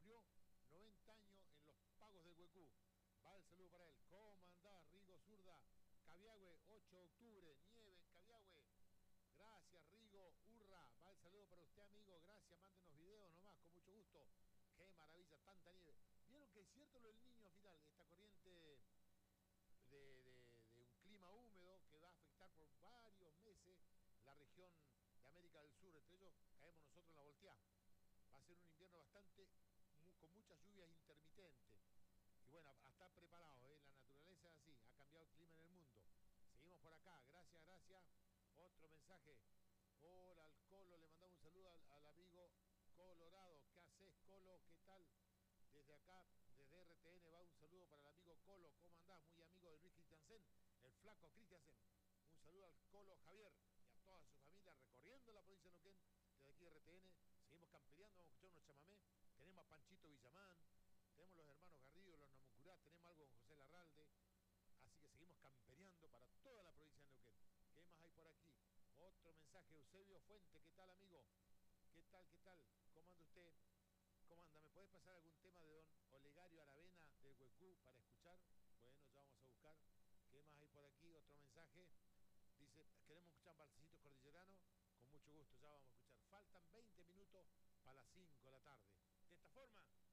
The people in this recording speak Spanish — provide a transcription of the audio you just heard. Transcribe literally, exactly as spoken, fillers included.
cumplió noventa años en los pagos del Huecú. Va el saludo para él. ¿Cómo andás, Rigo Zurda? Cabiagüe, ocho de octubre, nieve en Cabiagüe. Gracias, Rigo, hurra. Va el saludo para usted, amigo. Gracias, mándenos videos nomás, con mucho gusto. Qué maravilla, tanta nieve. Vieron que es cierto lo del Niño al final, esta corriente de, de, de un clima húmedo que va a afectar por varios meses la región de América del Sur. Entre ellos caemos nosotros en la volteada. Va a ser un invierno bastante, muy, con muchas lluvias intermitentes. Y bueno, a estar preparados, ¿eh? La naturaleza es así, ha cambiado el clima en el mundo. Seguimos por acá, gracias, gracias. Otro mensaje. Hola al Colo, le mandamos un saludo al, al amigo Colorado. ¿Qué haces, Colo? ¿Qué tal? Desde acá, desde R T N, va un saludo para el amigo Colo. ¿Cómo andás? Muy amigo de Luis Christiansen, el flaco Christiansen. Un saludo al Colo Javier y a toda su familia recorriendo la provincia de Neuquén. Desde aquí R T N, seguimos campeando, vamos a escuchar unos chamamés. Tenemos a Panchito Villamán, tenemos los hermanos Garrido, los Namucurá, tenemos algo con José Larralde. Así que seguimos campeando para toda la provincia de Neuquén. ¿Qué más hay por aquí? Otro mensaje, Eusebio Fuente. ¿Qué tal, amigo? ¿Qué tal, qué tal? ¿Cómo anda usted? ¿Cómo anda? ¿Me podés pasar algún tema de don Olegario Aravena del Huecú para escuchar? Bueno, ya vamos a buscar. ¿Qué más hay por aquí? Otro mensaje. Dice, queremos escuchar Balsecitos Cordilleranos. Con mucho gusto, ya vamos a escuchar. Faltan veinte minutos para las cinco de la tarde. De esta forma...